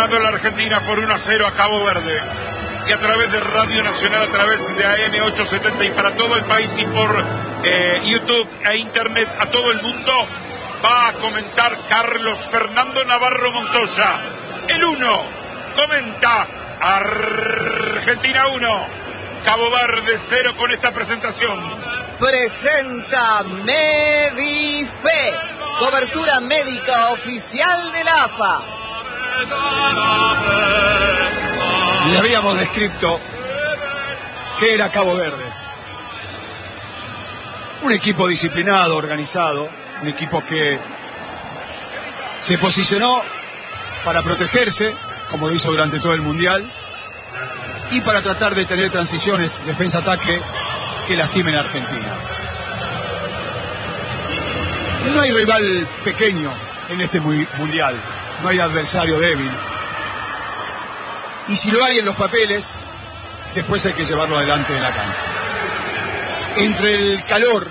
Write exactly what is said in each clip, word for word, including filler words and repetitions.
ganando la Argentina por uno a cero a Cabo Verde. Y a través de Radio Nacional, a través de A M ochocientos setenta y para todo el país y por eh, YouTube e Internet a todo el mundo, va a comentar Carlos Fernando Navarro Montoya. El uno comenta Argentina uno, Cabo Verde cero con esta presentación. Presenta Medife, cobertura médica oficial de la A F A. Le habíamos descrito qué era Cabo Verde. Un equipo disciplinado, organizado, un equipo que se posicionó para protegerse, como lo hizo durante todo el Mundial, y para tratar de tener transiciones defensa-ataque que lastimen a Argentina. No hay rival pequeño en este Mundial, no hay adversario débil. Y si lo hay en los papeles, después hay que llevarlo adelante en la cancha. Entre el calor,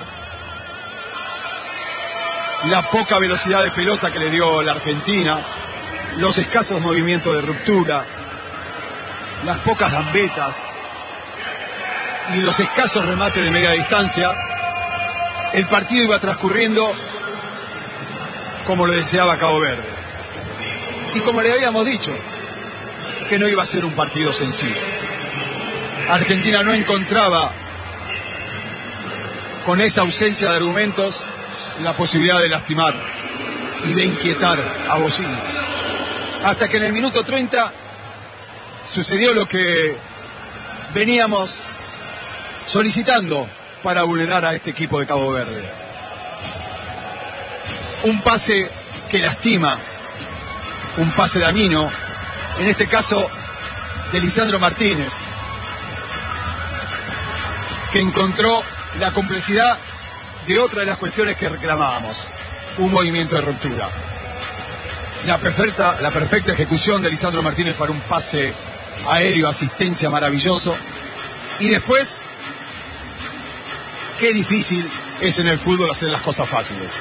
la poca velocidad de pelota que le dio la Argentina, los escasos movimientos de ruptura, las pocas gambetas y los escasos remates de media distancia, el partido iba transcurriendo como lo deseaba Cabo Verde. Y como le habíamos dicho, que no iba a ser un partido sencillo. Argentina no encontraba, con esa ausencia de argumentos, la posibilidad de lastimar y de inquietar a Bosnia. Hasta que en el minuto treinta sucedió lo que veníamos solicitando para vulnerar a este equipo de Cabo Verde. Un pase que lastima, un pase dañino, en este caso de Lisandro Martínez, que encontró la complejidad de otra de las cuestiones que reclamábamos, un movimiento de ruptura. La perfecta, la perfecta ejecución de Lisandro Martínez para un pase aéreo, asistencia maravilloso. Y después, qué difícil es en el fútbol hacer las cosas fáciles.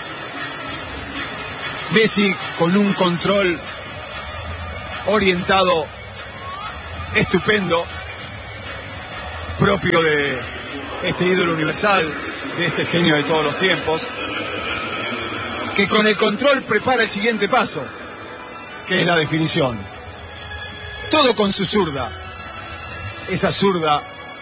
Messi con un control orientado estupendo, propio de este ídolo universal, de este genio de todos los tiempos, que con el control prepara el siguiente paso, que es la definición. Todo con su zurda, esa zurda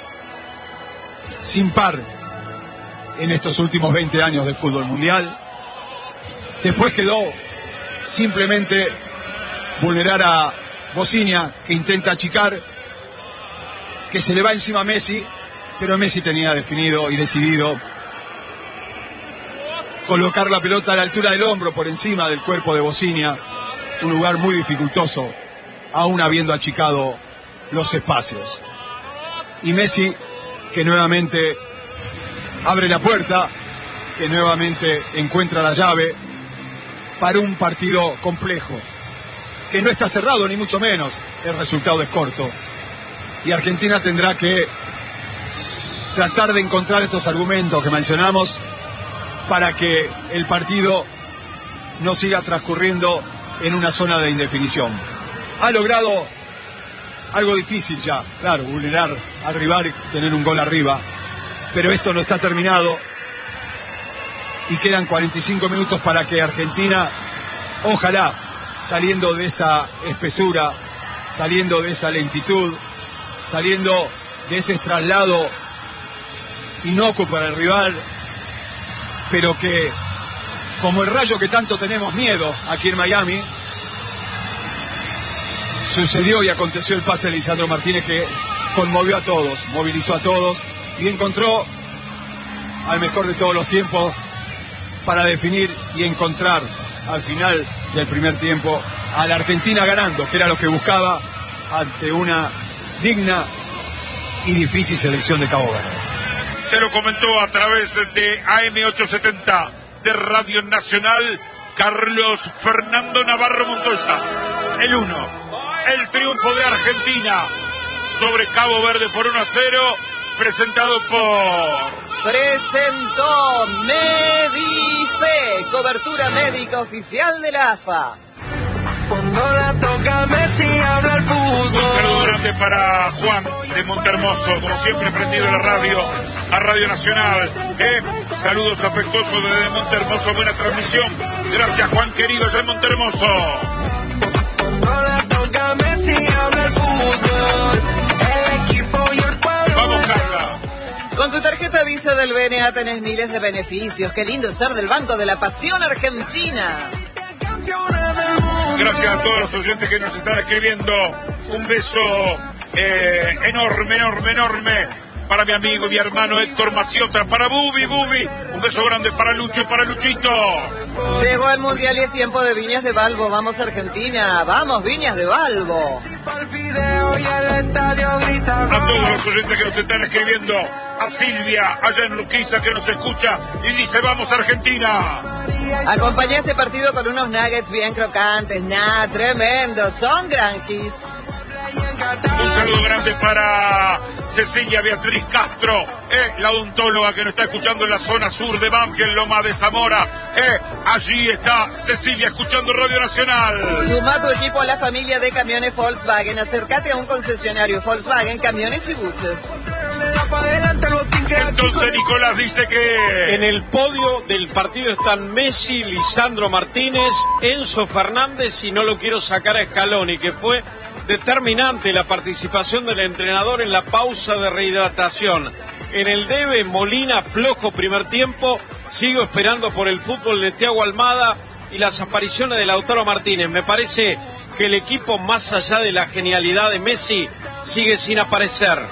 sin par en estos últimos veinte años del fútbol mundial. Después quedó simplemente vulnerar a Bosnia, que intenta achicar, que se le va encima a Messi, pero Messi tenía definido y decidido colocar la pelota a la altura del hombro por encima del cuerpo de Bosnia, un lugar muy dificultoso, aún habiendo achicado los espacios. Y Messi, que nuevamente abre la puerta, que nuevamente encuentra la llave para un partido complejo, que no está cerrado ni mucho menos, el resultado es corto. Y Argentina tendrá que tratar de encontrar estos argumentos que mencionamos para que el partido no siga transcurriendo en una zona de indefinición. Ha logrado algo difícil ya, claro, vulnerar al rival y tener un gol arriba, pero esto no está terminado y quedan cuarenta y cinco minutos para que Argentina, ojalá, saliendo de esa espesura, saliendo de esa lentitud, saliendo de ese traslado inocuo para el rival, pero que, como el Rayo que tanto tenemos miedo aquí en Miami, sucedió y aconteció el pase de Lisandro Martínez, que conmovió a todos, movilizó a todos y encontró al mejor de todos los tiempos para definir y encontrar al final del primer tiempo a la Argentina ganando, que era lo que buscaba ante una digna y difícil selección de Cabo Verde. Te lo comentó a través de A M ochocientos setenta de Radio Nacional Carlos Fernando Navarro Montoya. El uno, el triunfo de Argentina sobre Cabo Verde por uno a cero, presentado por... Presentó Medife, cobertura médica oficial de la A F A. Cuando la toca toca Messi habla el fútbol. Un saludo grande para Juan de Montermoso, como siempre prendido a la radio, a Radio Nacional. Eh, saludos afectuosos desde Montermoso, buena transmisión. Gracias Juan querido, allá en Montermoso. Cuando le toca Messi habla el fútbol. El equipo y el pueblo. Vamos, Carla. Con tu tarjeta Visa del B N A tenés miles de beneficios. Qué lindo ser del Banco de la Pasión Argentina. Gracias a todos los oyentes que nos están escribiendo. Un beso eh, enorme, enorme, enorme para mi amigo y mi hermano Héctor Maciota, para Bubi, Bubi. Un beso grande para Lucho y para Luchito. Llegó el Mundial y es tiempo de Viñas de Balbo. Vamos Argentina, vamos Viñas de Balbo. A todos los oyentes que nos están escribiendo. A Silvia, allá en Luquiza, que nos escucha y dice, vamos Argentina. Acompañá este partido con unos nuggets bien crocantes. Nah, tremendo, son granjis. Un saludo grande para Cecilia Beatriz Castro, eh, la odontóloga que nos está escuchando en la zona sur de Banfield, Loma de Zamora. Eh, allí está Cecilia escuchando Radio Nacional. Suma tu equipo a la familia de camiones Volkswagen. Acércate a un concesionario Volkswagen, camiones y buses. Entonces Nicolás dice que en el podio del partido están Messi, Lisandro Martínez, Enzo Fernández y no lo quiero sacar a Scaloni, que fue determinante la participación del entrenador en la pausa de rehidratación. En el debe, Molina, flojo primer tiempo. Sigo esperando por el fútbol de Thiago Almada y las apariciones de Lautaro Martínez. Me parece que el equipo, más allá de la genialidad de Messi, sigue sin aparecer.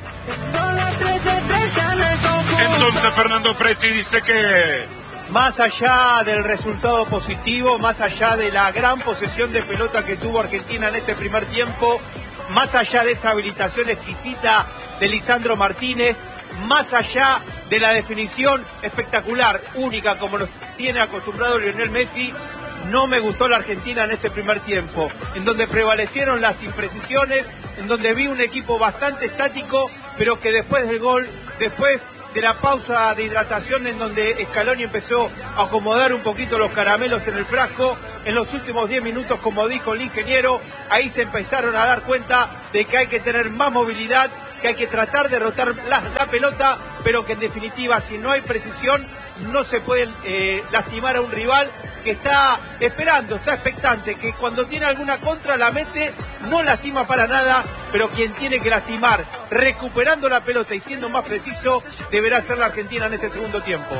Entonces Fernando Preti dice que más allá del resultado positivo, más allá de la gran posesión de pelota que tuvo Argentina en este primer tiempo, más allá de esa habilitación exquisita de Lisandro Martínez, más allá de la definición espectacular, única como nos tiene acostumbrado Lionel Messi, no me gustó la Argentina en este primer tiempo, en donde prevalecieron las imprecisiones, en donde vi un equipo bastante estático, pero que después del gol, después de la pausa de hidratación en donde Scaloni empezó a acomodar un poquito los caramelos en el frasco, en los últimos diez minutos, como dijo el ingeniero, ahí se empezaron a dar cuenta de que hay que tener más movilidad, que hay que tratar de rotar la, la pelota, pero que en definitiva, si no hay precisión, no se puede eh, lastimar a un rival que está esperando, está expectante, que cuando tiene alguna contra la mete, no lastima para nada, pero quien tiene que lastimar, recuperando la pelota y siendo más preciso, deberá ser la Argentina en este segundo tiempo.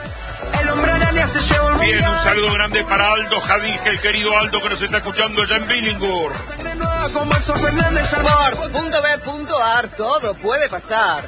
Bien, un saludo grande para Aldo Jadij, el querido Aldo que nos está escuchando allá en Billinghurst. Sports punto bet punto ar, todo puede pasar.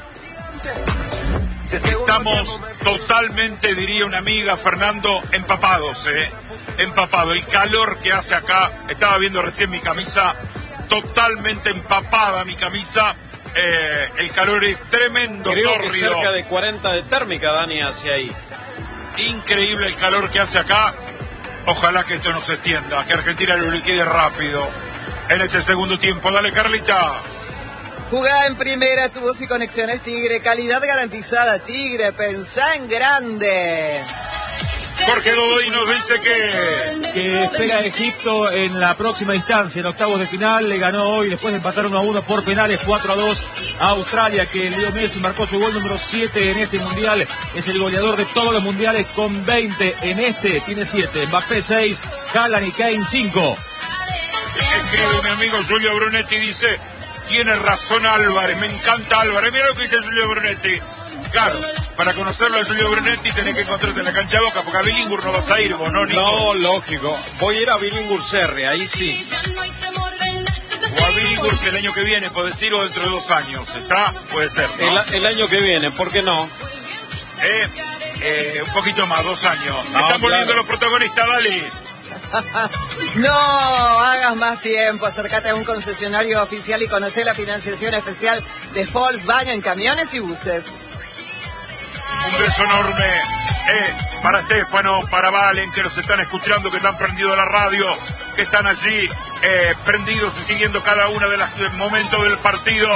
Estamos totalmente, diría una amiga, Fernando, empapados, ¿eh? Empapado. El calor que hace acá, estaba viendo recién mi camisa, totalmente empapada mi camisa. Eh, el calor es tremendo, creo tórrido. que cerca de cuarenta de térmica, Dani, hacia ahí. Increíble el calor que hace acá. Ojalá que esto no se extienda, que Argentina lo liquide rápido en este segundo tiempo. Dale, Carlita. Jugá en primera, tu voz y conexiones Tigre, calidad garantizada Tigre, pensá en grande. Jorge Godoy nos dice que... que espera a Egipto en la próxima instancia, en octavos de final, le ganó hoy después de empatar uno a uno por penales, cuatro a dos a Australia, que Leo Messi marcó su gol número siete en este mundial, es el goleador de todos los mundiales con veinte, en este tiene siete, Mbappé seis, Haaland y Kane cinco. Escribe mi amigo Julio Brunetti, dice... Tiene razón Álvarez, me encanta Álvarez. Mira lo que dice Julio Brunetti. Claro, para conocerlo a Julio Brunetti tenés que encontrarse en la cancha de Boca, porque a Billinghurst no vas a ir vos, ¿no, Nico? No, lógico. Voy a ir a Billinghurst R, ahí sí. O a Billinghurst el año que viene, puedo decir, o dentro de dos años. ¿Está? Puede ser, ¿no? El, el año que viene, ¿por qué no? Eh, eh, un poquito más, dos años. No, Están volviendo claro. los protagonistas, dale. No hagas más tiempo, acércate a un concesionario oficial y conoce la financiación especial de Volkswagen, camiones y buses. Un beso enorme eh, para Estefano, para Valen, que nos están escuchando, que están prendidos a la radio, que están allí eh, prendidos y siguiendo cada uno de los momentos del partido.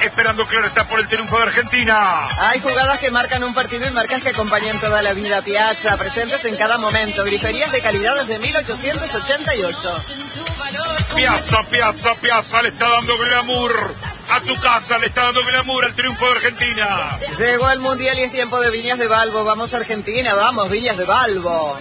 esperando claro está por el triunfo de Argentina. Hay jugadas que marcan un partido y marcas que acompañan toda la vida. Piazza, presentes en cada momento. Griferías de calidad desde mil ochocientos ochenta y ocho. Piazza, Piazza, Piazza le está dando glamour a tu casa, le está dando glamour al triunfo de Argentina. Llegó el Mundial y es tiempo de Viñas de Balbo. Vamos Argentina, vamos Viñas de Balbo.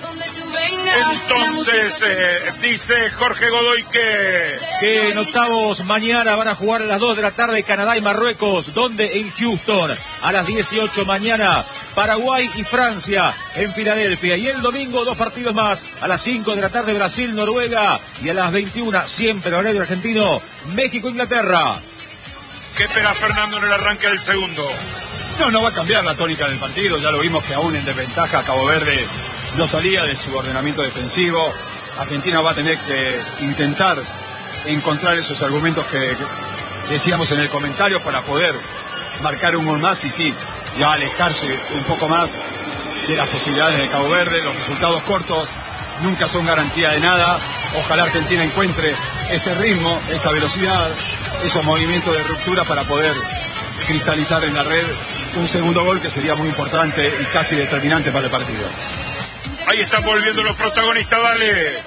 Entonces, eh, dice Jorge Godoy que... que en octavos mañana van a jugar a las dos de la tarde Canadá y Marruecos, donde en Houston, a las dieciocho mañana Paraguay y Francia en Filadelfia, y el domingo dos partidos más, a las cinco de la tarde Brasil, Noruega, y a las veintiuna, siempre en horario argentino, México, Inglaterra. ¿Qué espera Fernando en el arranque del segundo? No, no va a cambiar la tónica del partido, ya lo vimos que aún en desventaja Cabo Verde no salía de su ordenamiento defensivo. Argentina va a tener que intentar encontrar esos argumentos que decíamos en el comentario para poder marcar un gol más y sí, ya alejarse un poco más de las posibilidades de Cabo Verde. Los resultados cortos nunca son garantía de nada. Ojalá Argentina encuentre ese ritmo, esa velocidad, esos movimientos de ruptura para poder cristalizar en la red un segundo gol que sería muy importante y casi determinante para el partido. Ahí están volviendo los protagonistas, dale.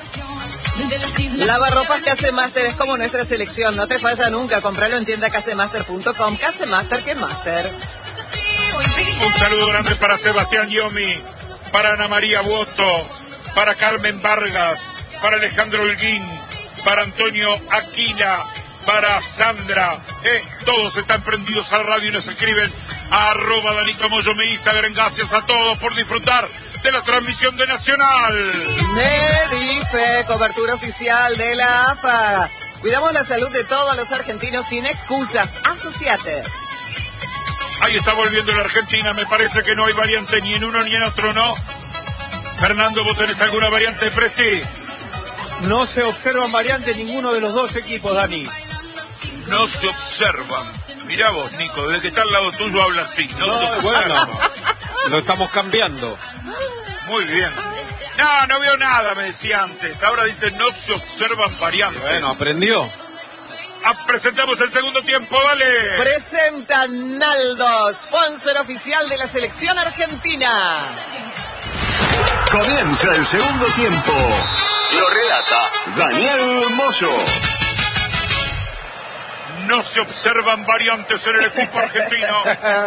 Lavarropas Casemaster es como nuestra selección, no te falla nunca, compralo en tienda casemaster punto com. Casemaster, que master. Un saludo grande para Sebastián Yomi, para Ana María Boto, para Carmen Vargas, para Alejandro Holguín, para Antonio Aquila, para Sandra. Eh, todos están prendidos a la radio y nos escriben a arroba Danito Moyo mi Instagram. Gracias a todos por disfrutar de la transmisión de Nacional. Medife, cobertura oficial de la A F A. Cuidamos la salud de todos los argentinos sin excusas. Asociate. Ahí está volviendo la Argentina. Me parece que no hay variante ni en uno ni en otro, ¿no? Fernando, ¿vos tenés alguna variante, Presti? No se observan variantes en ninguno de los dos equipos, Dani. No se observan. Mirá vos, Nico, desde que está al lado tuyo habla así. No, No, se observan. bueno, lo estamos cambiando. Muy bien. No, no veo nada, me decía antes. Ahora dice no se observan variantes. Bueno, aprendió. Ah, presentamos el segundo tiempo, dale. Presenta Naldo, sponsor oficial de la selección argentina. Comienza el segundo tiempo. Lo relata Daniel Moyo. No se observan variantes en el equipo argentino.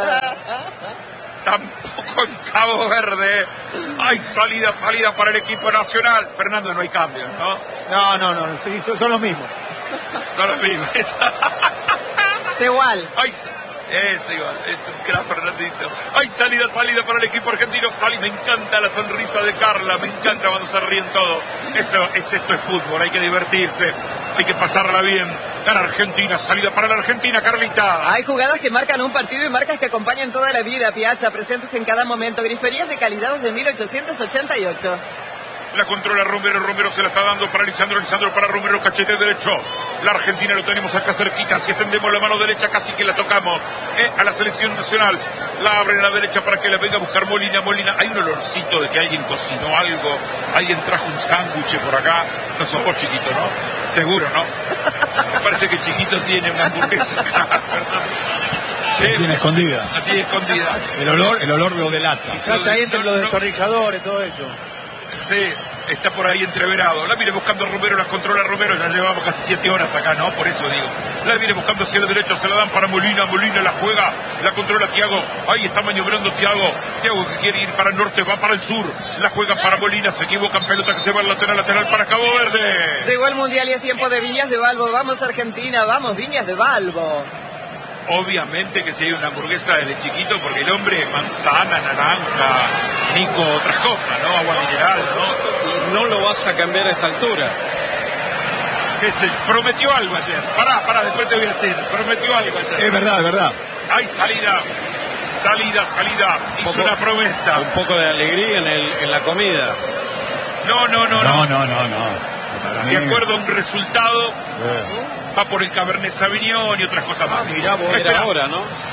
Tampoco en Cabo Verde. Hay salida, salida para el equipo nacional. Fernando, no hay cambios, ¿no? No, no, no, sí, son, son los mismos. No lo mismo. Es igual. Ay, es igual, es un crack Fernandito. Hay salida, salida para el equipo argentino. Sali, me encanta la sonrisa de Carla, me encanta cuando se ríen todo. Eso, es, esto es fútbol, hay que divertirse, hay que pasarla bien. Gana Argentina, salida para la Argentina, Carlita. Hay jugadas que marcan un partido y marcas que acompañan toda la vida. Piazza, presentes en cada momento. Griferías de calidad desde mil ochocientos ochenta y ocho. La controla Romero, Romero se la está dando para Lisandro, Lisandro para Romero, cachete derecho. La Argentina lo tenemos acá cerquita, si extendemos la mano derecha casi que la tocamos. Eh, a la selección nacional, la abre en la derecha para que la venga a buscar Molina, Molina. Hay un olorcito de que alguien cocinó algo, alguien trajo un sándwich por acá. No sos vos, Chiquito, ¿no? Seguro, ¿no? Me parece que Chiquito tiene una hamburguesa. La tiene escondida. La tiene escondida. El olor, el olor lo delata. Está ahí entre No, los no. destornilladores, todo eso. Sí, está por ahí entreverado. La viene buscando Romero, las controla Romero. Ya llevamos casi siete horas acá, ¿no? Por eso digo. La viene buscando hacia la derecha, se la dan para Molina. Molina la juega, la controla Thiago. Ahí está maniobrando Thiago. Thiago que quiere ir para el norte, va para el sur. La juega para Molina, se equivoca en pelota que se va al lateral, lateral para Cabo Verde. Llegó el Mundial y es tiempo de Viñas de Balbo. Vamos Argentina, vamos Viñas de Balbo. Obviamente que si hay una hamburguesa desde chiquito, porque el hombre manzana, naranja, Nico, otras cosas, ¿no? Agua mineral, ¿no? No lo vas a cambiar a esta altura. ¿Qué se prometió algo ayer? Pará, pará, después te voy a decir. Prometió algo ayer. Es verdad, es verdad. Hay salida, salida, salida. Hizo poco- una promesa. Un poco de alegría en, el, en la comida. No, no, no, No, no. no, no, no. Para mí- De acuerdo a un resultado, Eh. va por el Cabernet Sauvignon y otras cosas más. Mirá vos, era Espera, ahora, ¿no?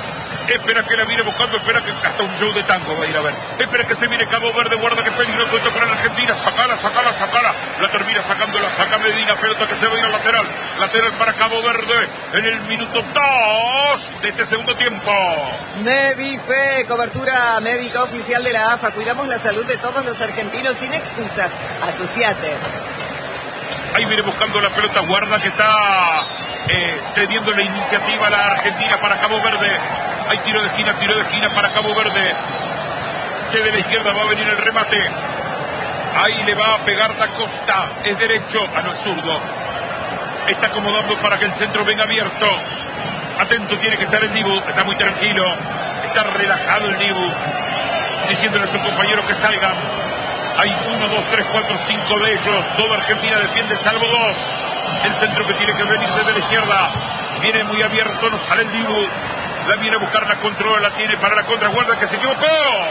Espera que la viene buscando, espera que hasta un show de tango va a ir a ver. Espera que se viene Cabo Verde, guarda que peligroso esto para la Argentina. Sacala, sacala, sacala. La termina sacando, la saca Medina, pelota que se va a ir al lateral. Lateral para Cabo Verde en el minuto dos de este segundo tiempo. Medife, cobertura médica oficial de la A F A. Cuidamos la salud de todos los argentinos sin excusas. Asociate. Ahí viene buscando la pelota, guarda que está eh, cediendo la iniciativa a la Argentina para Cabo Verde. Hay tiro de esquina, tiro de esquina para Cabo Verde. Que de la izquierda va a venir el remate. Ahí le va a pegar Da Costa. Es derecho, ah no, es zurdo. Está acomodando para que el centro venga abierto. Atento tiene que estar el Dibu, está muy tranquilo. Está relajado el Dibu. Diciéndole a sus compañeros que salgan. Hay uno, dos, tres, cuatro, cinco de ellos. Toda Argentina defiende, salvo dos. El centro que tiene que venir desde la izquierda. Viene muy abierto, no sale el Dibu. La viene a buscar, la controla, la tiene para la contra. Guarda que se equivocó.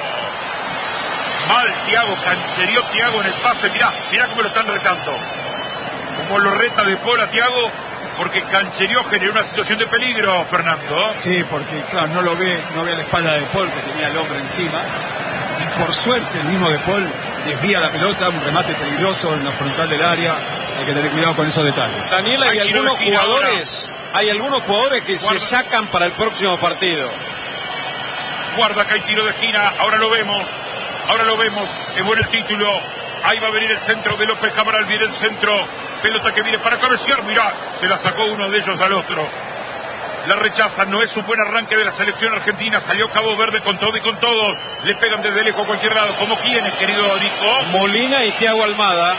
Mal Thiago, canchereó Thiago en el pase. Mirá, mirá cómo lo están retando. Como lo reta de Paul a Thiago. Porque canchereó, generó una situación de peligro, Fernando. Sí, porque claro, no lo ve, no ve a la espalda de Paul, que tenía el hombre encima. Y por suerte el mismo de Paul desvía la pelota, un remate peligroso en la frontal del área. Hay que tener cuidado con esos detalles. Daniel, hay, hay algunos jugadores, ahora. hay algunos jugadores que Guarda. se sacan para el próximo partido. Guarda que hay tiro de esquina, ahora lo vemos, ahora lo vemos, es bueno el título. Ahí va a venir el centro de López Cabral, viene el centro, pelota que viene para cabecear, mirá, se la sacó uno de ellos al otro. La rechaza, no es un buen arranque de la selección argentina, salió Cabo Verde con todo y con todo, le pegan desde lejos a cualquier lado, como quienes, querido Nico. Molina y Thiago Almada.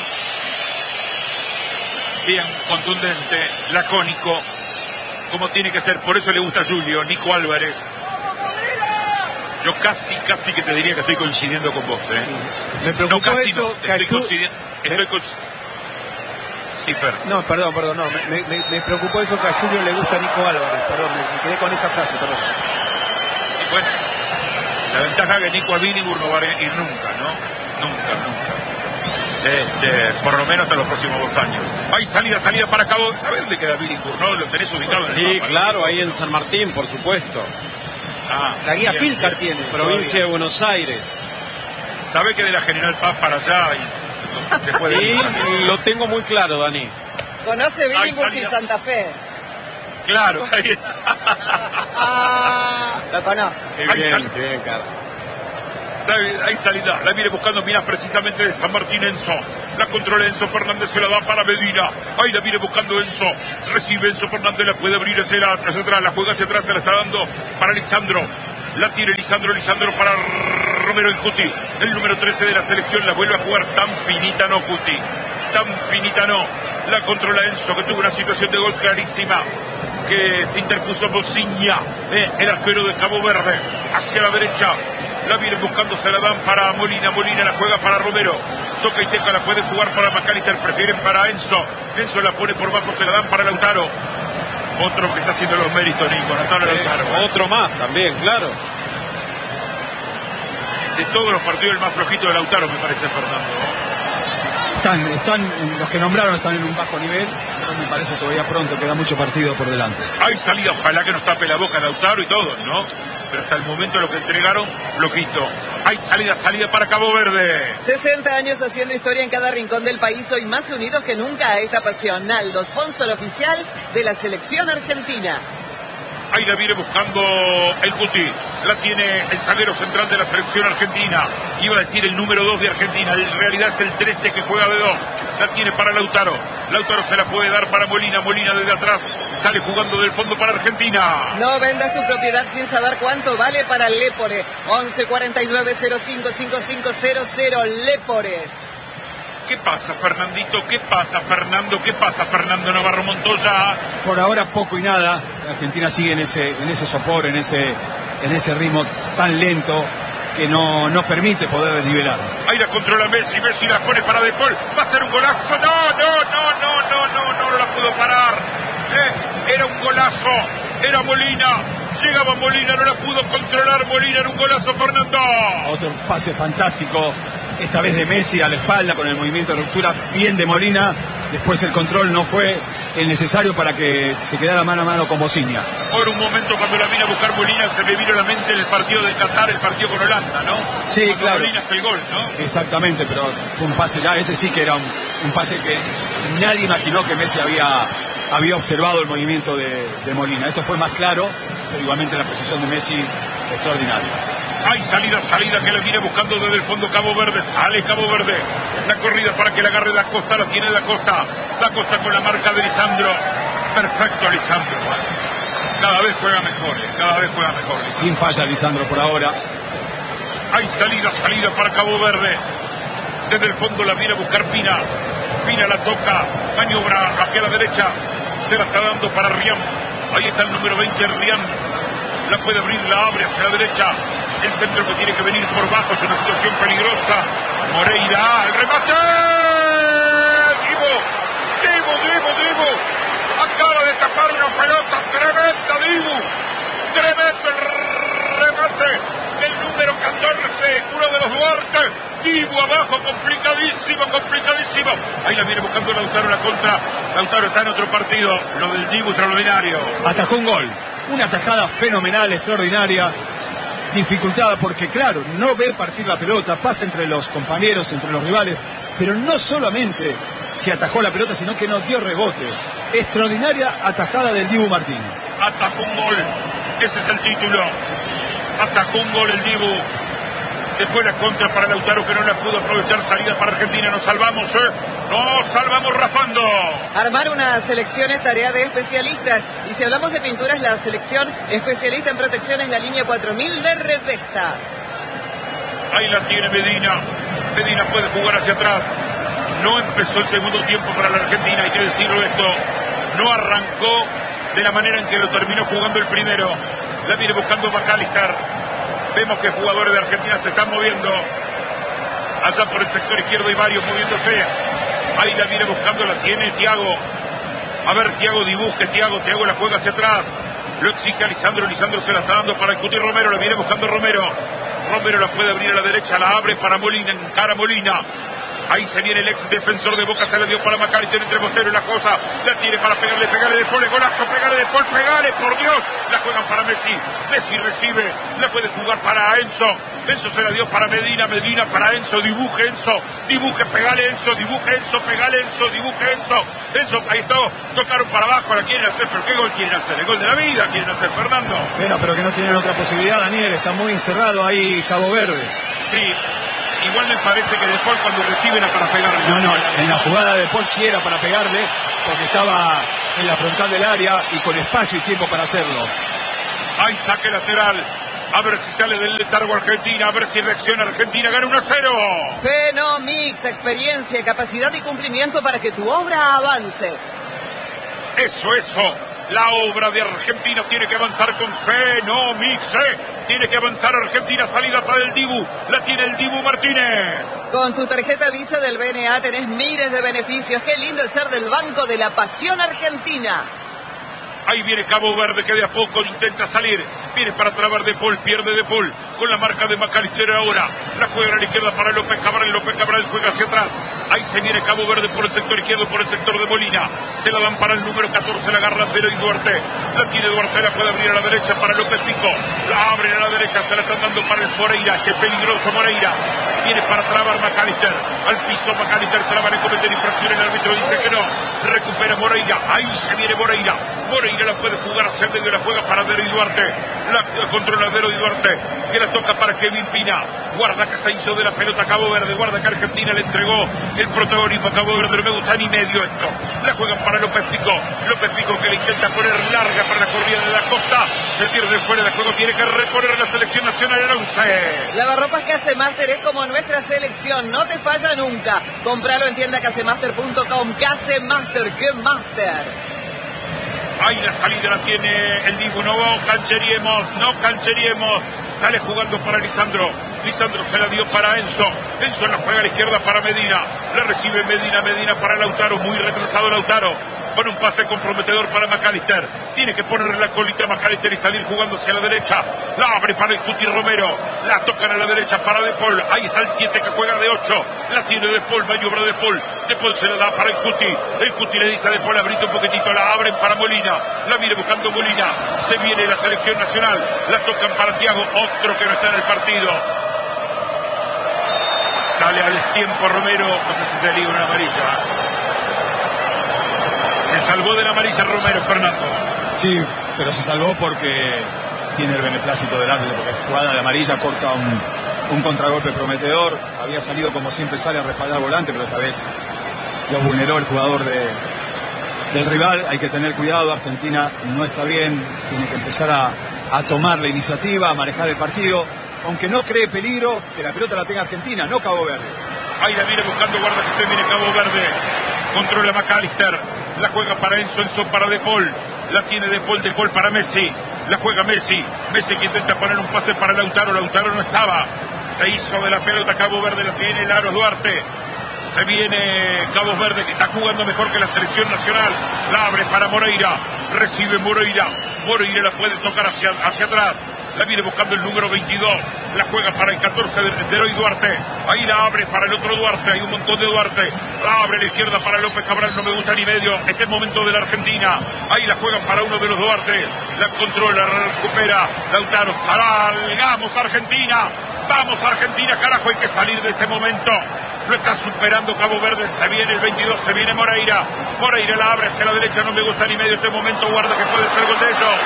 Bien, contundente, lacónico, como tiene que ser, por eso le gusta a Julio, Nico Álvarez. Yo casi, casi que te diría que estoy coincidiendo con vos, ¿eh? Me preocupó no, casi eso, no, estoy Cayu... coincidiendo, estoy con... Sí, per. No, perdón, perdón, no, me, me, me preocupó eso que a Julio le gusta a Nico Álvarez, perdón, me, me quedé con esa frase, perdón. Y bueno, la ventaja es que Nico a Billinghurst no va a ir nunca, ¿no? Nunca, nunca. De, de, por lo menos hasta los próximos dos años. Hay salida, salida para Cabo. ¿Sabés dónde queda Billinghurst? ¿No? Lo tenés ubicado en el Sí, mapa, claro, ¿no? ahí en San Martín, por supuesto. Ah, la guía bien, Filcar bien. tiene. Provincia todavía. de Buenos Aires. ¿Sabés que de la General Paz para allá y, no, se puede Sí, ir? lo tengo muy claro, Dani. Conoce Billinghurst y salida. Santa Fe. Claro, ahí está. Lo conozco. Qué Ahí bien, sale. qué bien, cara. Hay salida, la viene buscando Minas precisamente de San Martín. Enzo, la controla Enzo Fernández, se la da para Medina, ahí la viene buscando Enzo, recibe Enzo Fernández, la puede abrir hacia, la, hacia atrás, la juega hacia atrás, se la está dando para Lisandro, la tira Lisandro, Lisandro para Romero y Cuti, el número trece de la selección, la vuelve a jugar tan finita no Cuti, tan finita no, la controla Enzo, que tuvo una situación de gol clarísima, que se interpuso Bociña, eh, el arquero de Cabo Verde, hacia la derecha, la viene buscando, se la dan para Molina, Molina la juega para Romero, toca y teca, la puede jugar para McAllister, prefieren para Enzo, Enzo la pone por bajo, se la dan para Lautaro, otro que está haciendo los méritos, Nico, Lautaro, Eh, Lautaro. otro más también, claro. De todos los partidos el más flojito de Lautaro, me parece, Fernando. Están, están, los que nombraron están en un bajo nivel, pero me parece todavía pronto, queda mucho partido por delante. Hay salida, ojalá que nos tape la boca Lautaro y todo, ¿no? Pero hasta el momento lo que entregaron, flojito. Hay salida, salida para Cabo Verde. sesenta años haciendo historia en cada rincón del país, hoy más unidos que nunca a esta pasión. Naldo, sponsor oficial de la selección argentina. Ahí la viene buscando el Cuti. La tiene el zaguero central de la selección argentina. Iba a decir el número dos de Argentina. En realidad es el trece que juega de dos. La tiene para Lautaro. Lautaro se la puede dar para Molina. Molina desde atrás. Sale jugando del fondo para Argentina. No vendas tu propiedad sin saber cuánto vale para Lepore. once cuarenta y nueve cero cinco cinco cinco cero cero Lepore. ¿Qué pasa, Fernandito? ¿Qué pasa, Fernando? ¿Qué pasa, Fernando Navarro Montoya? Por ahora poco y nada. Argentina sigue en ese, en ese sopor, en ese, en ese ritmo tan lento que no, no permite poder desnivelar. Ahí la controla Messi, Messi la pone para De Paul, va a ser un golazo, no, no, no, no, no, no, no, no la pudo parar, eh, era un golazo, era Molina, llegaba Molina, no la pudo controlar Molina, era un golazo, Fernando. Otro pase fantástico, esta vez de Messi a la espalda con el movimiento de ruptura, bien de Molina, después el control no fue el necesario para que se quedara mano a mano con Bocinia. Por un momento cuando la vine a buscar Molina se me vino a la mente el partido de Qatar, el partido con Holanda, ¿no? Sí, cuando claro. Molina hace el gol, ¿no? Exactamente, pero fue un pase ya, ese sí que era un, un pase que nadie imaginó que Messi había, había observado el movimiento de, de Molina. Esto fue más claro, pero igualmente la posición de Messi extraordinaria. Hay salida, salida que la viene buscando desde el fondo Cabo Verde. Sale Cabo Verde. La corrida para que la agarre Da Costa. La tiene Da Costa. Da Costa con la marca de Lisandro. Perfecto, Lisandro. Cada vez juega mejor. Eh. Cada vez juega mejor. Lisandro. Sin falla, Lisandro, por ahora. Hay salida, salida para Cabo Verde. Desde el fondo la viene a buscar Pina. Pina la toca. Maniobra hacia la derecha. Se la está dando para Rian. Ahí está el número veinte, Rian. La puede abrir, la abre hacia la derecha. El centro que tiene que venir por bajo es una situación peligrosa. Moreira, el remate. Divo, Divo, Divo, Divo. Acaba de tapar una pelota tremenda, Divo. Tremendo el remate del número catorce, uno de los Duarte. Divo abajo, complicadísimo, complicadísimo. Ahí la viene buscando Lautaro, la contra. Lautaro está en otro partido. Lo del Divo extraordinario. Atajó un gol. Una atajada fenomenal, extraordinaria. Dificultada porque, claro, no ve partir la pelota, pasa entre los compañeros, entre los rivales, pero no solamente que atajó la pelota, sino que no dio rebote. Extraordinaria atajada del Dibu Martínez. Atajó un gol, ese es el título. Atajó un gol el Dibu. Después la contra para Lautaro que no la pudo aprovechar. Salida para Argentina, nos salvamos, ¿eh? Nos salvamos raspando. Armar una selección es tarea de especialistas. Y si hablamos de pinturas, la selección especialista en protección es la línea cuatro mil de Revesta. Ahí la tiene Medina. Medina puede jugar hacia atrás. No empezó el segundo tiempo para la Argentina, hay que decirlo esto. No arrancó de la manera en que lo terminó jugando el primero. La viene buscando McAllister. Vemos que jugadores de Argentina se están moviendo. Allá por el sector izquierdo hay varios moviéndose. Ahí la viene buscando, la tiene Thiago. A ver, Thiago dibuje, Thiago, Thiago la juega hacia atrás. Lo exige a Lisandro, Lisandro se la está dando para el Cuti Romero, la viene buscando Romero. Romero la puede abrir a la derecha, la abre para Molina, encara Molina. Ahí se viene el ex defensor de Boca, se la dio para McAllister entre Montero y la cosa. La tiene para pegarle, pegarle de Paul, golazo, pegarle de Paul, pegarle, por Dios. La juegan para Messi, Messi recibe, la puede jugar para Enzo. Enzo se la dio para Medina, Medina para Enzo, dibuje Enzo, dibuje, pegale Enzo, dibuje Enzo, pegale Enzo, dibuje Enzo. Enzo, ahí está, tocaron para abajo, la quieren hacer, pero ¿qué gol quieren hacer? El gol de la vida quieren hacer, Fernando. Bueno, pero que no tienen otra posibilidad, Daniel, está muy encerrado ahí Cabo Verde. Sí. Igual me parece que De Paul cuando recibe era para pegarle. No, no, en la jugada de Paul sí era para pegarle, porque estaba en la frontal del área y con espacio y tiempo para hacerlo. Hay saque lateral. A ver si sale del letargo Argentina, a ver si reacciona Argentina, gana uno a cero. Fenomix, experiencia, capacidad y cumplimiento para que tu obra avance. Eso, eso. La obra de Argentina tiene que avanzar con Fenomix, ¿eh? Tiene que avanzar Argentina, salida para el Dibu. La tiene el Dibu Martínez. Con tu tarjeta Visa del B N A tenés miles de beneficios. Qué lindo es ser del Banco de la Pasión Argentina. Ahí viene Cabo Verde que de a poco intenta salir. Viene para trabar De Paul, pierde De Paul. Con la marca de McAllister ahora. La juega a la izquierda para López Cabral. López Cabral juega hacia atrás. Ahí se viene Cabo Verde por el sector izquierdo, por el sector de Molina. Se la dan para el número catorce, la agarra Pero y Duarte. La tiene Duarte, la puede abrir a la derecha para López Pico. La abren a la derecha, se la están dando para el Moreira. Qué peligroso Moreira. Viene para trabar McAllister. Al piso McAllister traba, le cometen infracción. El árbitro dice que no. Recupera Moreira. Ahí se viene Moreira. Moreira la puede jugar hacia el medio, la juega para Dero y Duarte. La controla Dero y Duarte. Que la toca para Kevin Pina. Guarda que se hizo de la pelota Cabo Verde. Guarda que Argentina le entregó el protagonismo a Cabo Verde. No me gusta ni medio esto. La juegan para López Pico. López Pico que le intenta poner larga para la corrida de la Costa. Se pierde fuera del juego. Tiene que recorrer la selección nacional el once. Lavarropas Casemaster es como nuestra selección. No te falla nunca. Compralo en tienda casemaster punto com. Casemaster, ¡qué master! Ahí la salida la tiene el Dibu, no cancheriemos, no cancheriemos. Sale jugando para Lisandro. Lisandro se la dio para Enzo. Enzo la juega a la izquierda para Medina. La recibe Medina, Medina para Lautaro. Muy retrasado Lautaro. Con un pase comprometedor para McAllister. Tiene que ponerle la colita a McAllister y salir jugando hacia la derecha. La abre para el Cuti Romero. La tocan a la derecha para De Paul. Ahí está el siete que juega de ocho. La tiene De Paul, maniobra De Paul. De Paul se la da para el Cuti. El Cuti le dice a De Paul, abrite un poquitito. La abren para Molina. La viene buscando Molina. Se viene la selección nacional. La tocan para Thiago. Otro que no está en el partido. Sale al destiempo Romero. No sé si se liga una amarilla. Se salvó de la amarilla Romero, Fernando. Sí, pero se salvó porque tiene el beneplácito del árbitro, porque jugada de amarilla corta un, un contragolpe prometedor. Había salido como siempre sale a respaldar volante, pero esta vez lo vulneró el jugador de, del rival. Hay que tener cuidado, Argentina no está bien, tiene que empezar a, a tomar la iniciativa, a manejar el partido, aunque no cree peligro, que la pelota la tenga Argentina, no Cabo Verde. Ahí la viene buscando, guarda que se viene Cabo Verde. Controla McAllister. La juega para Enzo, Enzo para De Paul. La tiene De Paul, De Paul para Messi. La juega Messi. Messi que intenta poner un pase para Lautaro. Lautaro no estaba. Se hizo de la pelota Cabo Verde. La tiene Laro Duarte. Se viene Cabo Verde, que está jugando mejor que la selección nacional. La abre para Moreira. Recibe Moreira. Moreira la puede tocar hacia, hacia atrás. La viene buscando el número veintidós. La juega para el catorce de, de Eloy Duarte. Ahí la abre para el otro Duarte. Hay un montón de Duarte. La abre a la izquierda para López Cabral. No me gusta ni medio. Este es el momento de la Argentina. Ahí la juega para uno de los Duarte. La controla, la recupera. Lautaro. Salgamos Argentina. Vamos Argentina, carajo. Hay que salir de este momento. Lo está superando Cabo Verde. Se viene el veintidós. Se viene Moreira. Moreira la abre hacia la derecha. No me gusta ni medio este momento. Guarda que puede ser gol de ellos.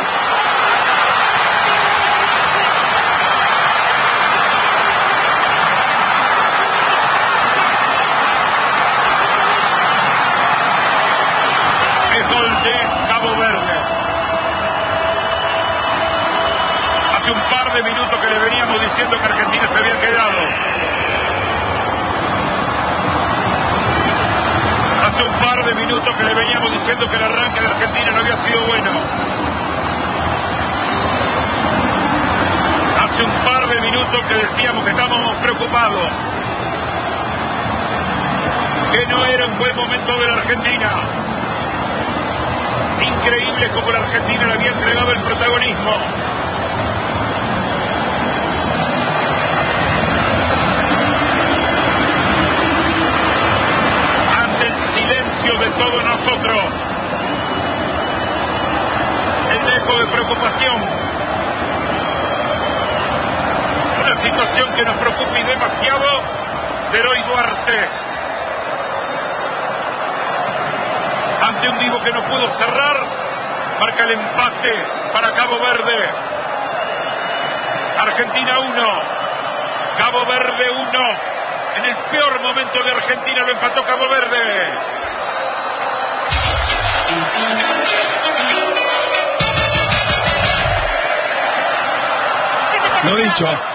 Gol de Cabo Verde. Hace un par de minutos que le veníamos diciendo que Argentina se había quedado. Hace un par de minutos que le veníamos diciendo que el arranque de Argentina no había sido bueno. Hace un par de minutos que decíamos que estábamos preocupados, que no era un buen momento de la Argentina. Increíble como la Argentina le había entregado el protagonismo. Ante el silencio de todos nosotros, el dejo de preocupación, una situación que nos preocupa y demasiado, de Eloy Duarte. Ante un Divo que no pudo cerrar, marca el empate para Cabo Verde. Argentina uno, Cabo Verde uno. En el peor momento de Argentina lo empató Cabo Verde. Lo dicho.